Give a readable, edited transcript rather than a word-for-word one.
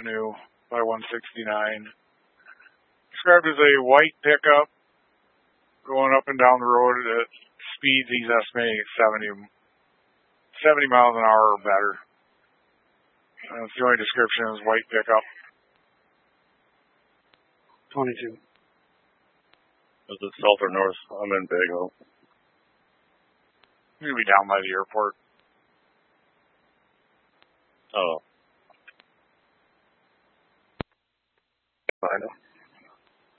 Avenue by 169. Described as a white pickup going up and down the road at speeds he's estimating at 70 miles an hour or better. That's the only description is white pickup. 22. Is it south or north? I'm in Bago. You'll be down by the airport. Oh. I know.